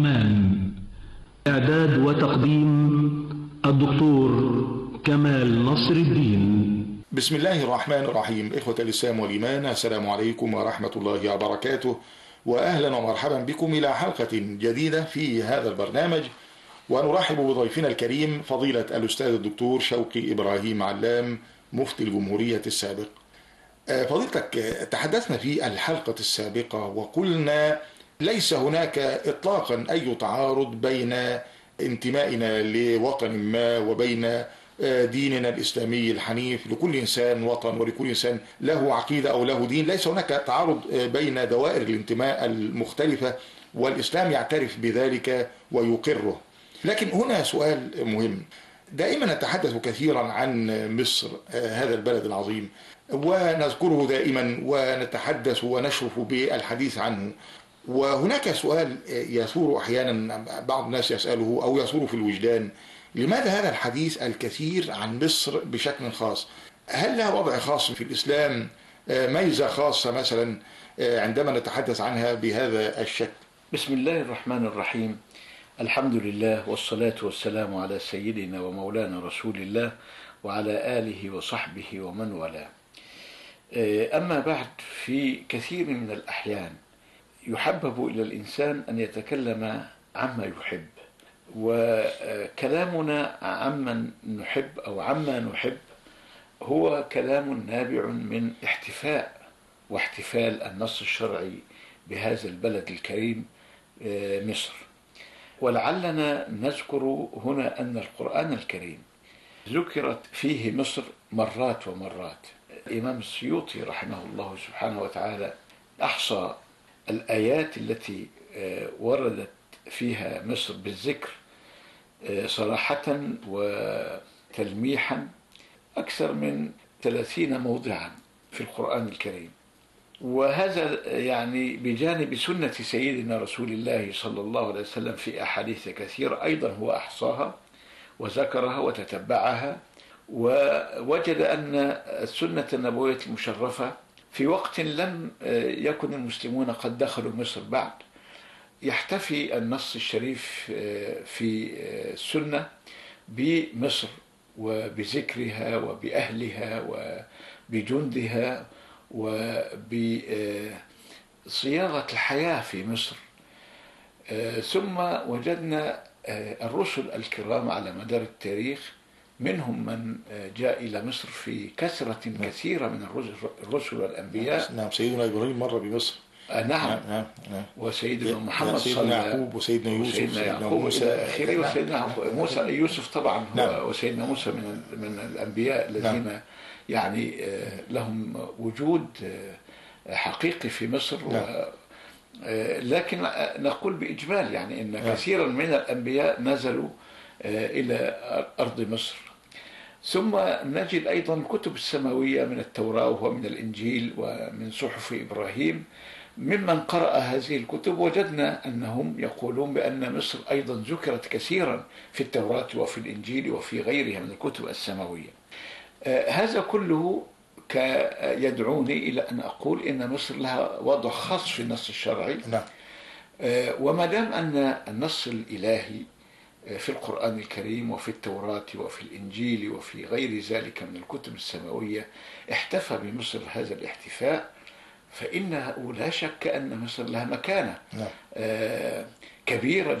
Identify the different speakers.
Speaker 1: إعداد وتقديم الدكتور كمال نصر الدين.
Speaker 2: بسم الله الرحمن الرحيم. إخوة الإسلام والإيمان، السلام عليكم ورحمة الله وبركاته، وأهلا ومرحبا بكم إلى حلقة جديدة في هذا البرنامج. ونرحب بضيفنا الكريم فضيلة الأستاذ الدكتور شوقي إبراهيم علام، مفتي الجمهورية السابق. فضيلتك، تحدثنا في الحلقة السابقة وقلنا ليس هناك إطلاقا أي تعارض بين انتمائنا لوطن ما وبين ديننا الإسلامي الحنيف. لكل إنسان وطن ولكل إنسان له عقيدة أو له دين، ليس هناك تعارض بين دوائر الانتماء المختلفة، والإسلام يعترف بذلك ويقره. لكن هنا سؤال مهم. دائما نتحدث كثيرا عن مصر، هذا البلد العظيم، ونذكره دائما ونتحدث ونشرف بالحديث عنه. وهناك سؤال يثور أحيانا، بعض الناس يسأله أو يثور في الوجدان: لماذا هذا الحديث الكثير عن مصر بشكل خاص؟ هل لها وضع خاص في الإسلام، ميزة خاصة مثلا عندما نتحدث عنها بهذا الشكل؟
Speaker 3: بسم الله الرحمن الرحيم. الحمد لله والصلاة والسلام على سيدنا ومولانا رسول الله وعلى آله وصحبه ومن والاه. أما بعد، في كثير من الأحيان يحبب إلى الإنسان أن يتكلم عما يحب، وكلامنا عمن نحب أو عما نحب هو كلام نابع من احتفاء واحتفال النص الشرعي بهذا البلد الكريم مصر. ولعلنا نذكر هنا أن القرآن الكريم ذكرت فيه مصر مرات ومرات. الإمام السيوطي رحمه الله سبحانه وتعالى أحصى الآيات التي وردت فيها مصر بالذكر صراحة وتلميحا أكثر من 30 موضعا في القرآن الكريم. وهذا يعني بجانب سنة سيدنا رسول الله صلى الله عليه وسلم في أحاديث كثيرة أيضا هو أحصاها وذكرها وتتبعها، ووجد أن السنة النبوية المشرفة في وقت لم يكن المسلمون قد دخلوا مصر بعد، يحتفي النص الشريف في السنة بمصر وبذكرها وبأهلها وبجندها وبصياغة الحياة في مصر. ثم وجدنا الرسل الكرام على مدار التاريخ، منهم من جاء إلى مصر في كثرة كثيرة من الرسل والأنبياء.
Speaker 2: نعم، سيدنا إبراهيم مر بمصر.
Speaker 3: نعم.
Speaker 2: نعم.
Speaker 3: وسيدنا محمد
Speaker 2: سيدنا يعقوب وسيدنا يوسف
Speaker 3: وسيدنا يعقوب إلى آخره، وسيدنا موسى يوسف طبعا، وسيدنا موسى من الأنبياء الذين يعني لهم وجود حقيقي في مصر. لكن نقول بإجمال يعني أن كثيرا من الأنبياء نزلوا إلى أرض مصر. ثم نجد أيضا الكتب السماوية من التوراة ومن الإنجيل ومن صحف إبراهيم. ممن قرأ هذه الكتب وجدنا أنهم يقولون بأن مصر أيضا ذكرت كثيرا في التوراة وفي الإنجيل وفي غيرها من الكتب السماوية. هذا كله يدعوني إلى أن أقول إن مصر لها وضع خاص في النص الشرعي. وما دام أن النص الإلهي في القرآن الكريم وفي التوراة وفي الإنجيل وفي غير ذلك من الكتب السماوية احتفى بمصر هذا الاحتفاء، فإنه لا شك أن مصر لها مكانة كبيرة